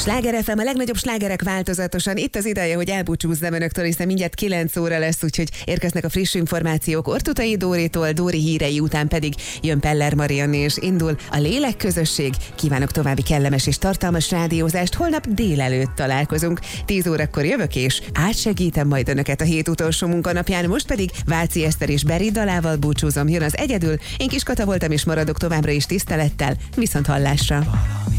Sláger FM, a legnagyobb slágerek változatosan. Itt az ideje, hogy elbúcsúzzam önöktől, hiszen mindjárt 9 óra lesz, úgyhogy érkeznek a friss információk Ortutai Dóritól, Dóri hírei után pedig jön Peller Marianni, és indul a Lélekközösség. Kívánok további kellemes és tartalmas rádiózást, holnap délelőtt találkozunk. 10 órakor jövök, és átsegítem majd önöket a hét utolsó munkanapján, most pedig Váci Eszter és Beri dalával búcsúzom. Jön az Egyedül, én Kiskata voltam és maradok továbbra is tisztelettel, viszont hallásra.